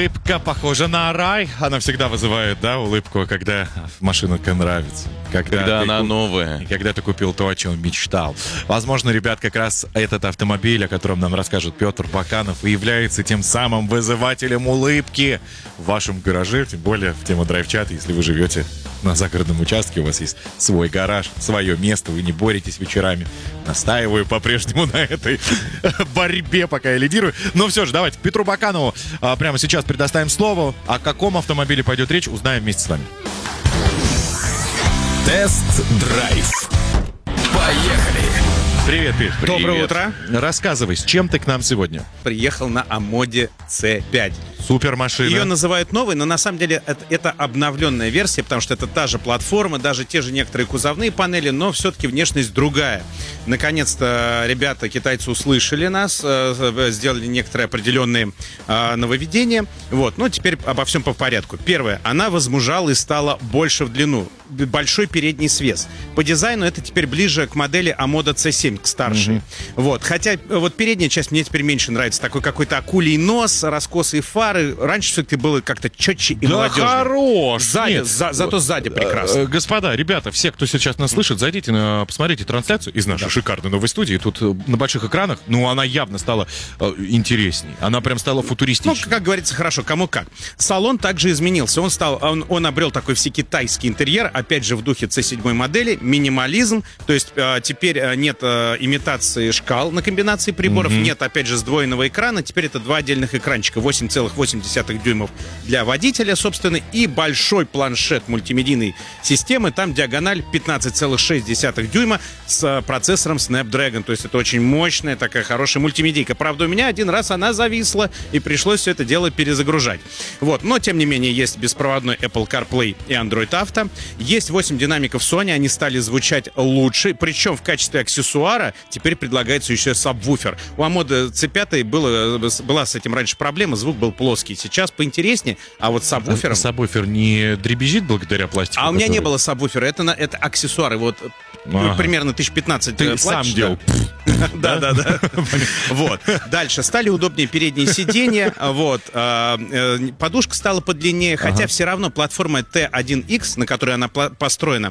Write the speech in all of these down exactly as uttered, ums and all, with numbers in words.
Улыбка похожа на рай. Она всегда вызывает, да, улыбку, когда машинка нравится. Когда, когда она куп... новая. Когда ты купил то, о чем мечтал. Возможно, ребят, как раз этот автомобиль, о котором нам расскажет Петр Баканов, и является тем самым вызывателем улыбки в вашем гараже. Тем более в тему драйв-чата, если вы живете на загородном участке, у вас есть свой гараж, свое место, вы не боретесь вечерами. Настаиваю по-прежнему на этой борьбе, пока я лидирую. Но все же, давайте к Петру Баканову а, прямо сейчас предоставим слово. О каком автомобиле пойдет речь, узнаем вместе с вами. Тест-драйв. Поехали! Привет, Пиш. Доброе утро. Рассказывай, с чем ты к нам сегодня? Приехал на Амоде си пять. Супер машина. Ее называют новой, но на самом деле это, это обновленная версия, потому что это та же платформа, даже те же некоторые кузовные панели, но все-таки внешность другая. Наконец-то ребята, китайцы, услышали нас, э, сделали некоторые определенные э, нововведения. Вот, но теперь обо всем по порядку. Первое, она возмужала и стала больше в длину. Большой передний свес. По дизайну это теперь ближе к модели Амода си семь, к старшей. Mm-hmm. Вот, хотя вот передняя часть мне теперь меньше нравится. Такой какой-то акулий нос, раскосые фары. Раньше все-таки было как-то четче и да молодежно. Хорош! Сзади, Нет. за, зато сзади прекрасно. Господа, ребята, все, кто сейчас нас слышит, зайдите, на, посмотрите трансляцию из нашей да. шикарной новой студии. Тут на больших экранах, ну, она явно стала э, интересней. Она прям стала футуристичной. Ну, как говорится, хорошо, кому как. Салон также изменился. Он стал, он, он обрел такой всекитайский интерьер, опять же, в духе си семь модели. Минимализм, то есть э, теперь э, нет э, имитации шкал на комбинации приборов, mm-hmm. нет, опять же, сдвоенного экрана. Теперь это два отдельных экранчика, восемь целых восемь десятых дюймов для водителя, собственно, и большой планшет мультимедийной системы. Там диагональ пятнадцать целых шесть десятых дюйма с процессором Snapdragon. То есть это очень мощная, такая хорошая мультимедийка. Правда, у меня один раз она зависла, и пришлось все это дело перезагружать. Вот. Но, тем не менее, есть беспроводной Apple CarPlay и Android Auto. Есть восемь динамиков Sony, они стали звучать лучше. Причем в качестве аксессуара теперь предлагается еще сабвуфер. У Амода си пять было, была с этим раньше проблема, звук был плоский. Сейчас поинтереснее, а вот с сабвуфером... А сабвуфер не дребезжит благодаря пластику? А у меня который... не было сабвуфера, это, это аксессуары. Вот ага. примерно тысяч пятнадцать Ты платишь, сам да? делал. Да, да, да. Вот. Дальше. Стали удобнее передние сиденья. Вот. Подушка стала подлиннее, хотя все равно платформа ти один икс, на которой она построена,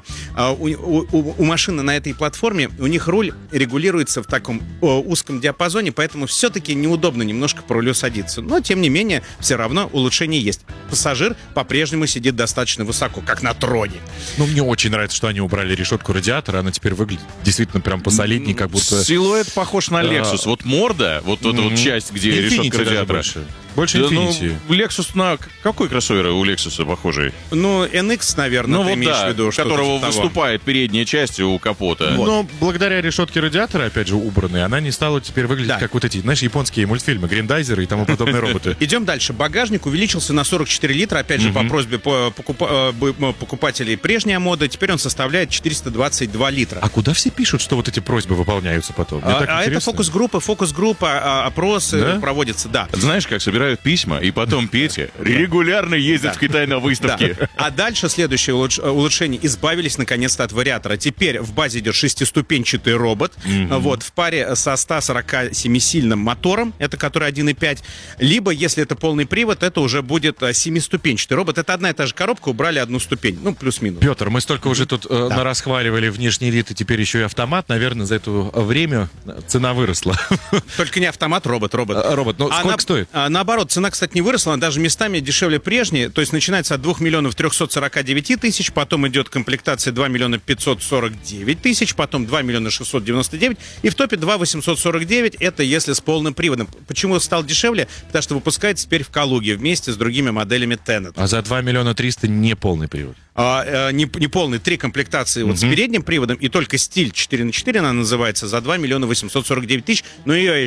у машины на этой платформе, у них руль регулируется в таком узком диапазоне, поэтому все-таки неудобно немножко по рулю садиться. Но, тем не менее, все равно улучшение есть. Пассажир по-прежнему сидит достаточно высоко, как на троне. Ну, мне очень нравится, что они убрали решетку радиатора. Она теперь выглядит действительно прям посолиднее, как будто... Силуэт похож на Lexus. А... Вот морда, вот эта mm-hmm. вот часть, где Infiniti решетка радиатора. Больше, больше да, Infiniti. Ну, Lexus на... Какой кроссовер у Lexus похожий? Ну, эн икс, наверное, ну, ты вот имеешь да, в виду. которого выступает передняя часть у капота. Вот. Но благодаря решетке радиатора, опять же, убранной, она не стала теперь выглядеть да. как вот эти, знаешь, японские мультфильмы, гриндайзеры и тому подобные роботы. Идем дальше. Багажник увеличился на сорок четыре литра, опять же, по просьбе покупателей прежней Амоды. Теперь он составляет четыреста двадцать два литра. А куда все пишут, что вот эти просьбы выполняются потом? А, а это фокус-группа, фокус-группа, опросы да? проводятся, да. Знаешь, как собирают письма, и потом Петя регулярно ездит в Китай на выставки. А дальше следующее улучшение. Избавились, наконец-то, от вариатора. Теперь в базе идет шестиступенчатый робот. Вот, в паре со сто сорок семисильным мотором, это который один и пять. Либо, если это полный привод, это уже будет семиступенчатый робот. Это одна и та же коробка, убрали одну ступень. Ну, плюс-минус. Петр, мы столько уже тут э, да. нарасхваливали внешний вид, и теперь еще и автомат. Наверное, за это время цена выросла. Только не автомат, робот, робот. А, робот, но а сколько на, стоит? А, наоборот, цена, кстати, не выросла, она даже местами дешевле прежней. То есть начинается от двух миллионов трехсот сорока девяти тысяч, потом идет комплектация два миллиона пятьсот сорок девять тысяч, потом два миллиона шестьсот девяносто девять, и в топе два восемьсот сорок девять, это если с полным приводом. Почему стал дешевле? Потому что выпускается теперь в Калуге вместе с другими моделями Tenet. А за два миллиона триста не полный привод? А, не, не полный, три комплектации uh-huh. вот с передним приводом, и только стиль четыре на четыре она называется, за два миллиона восемьсот сорок девять тысяч, но ее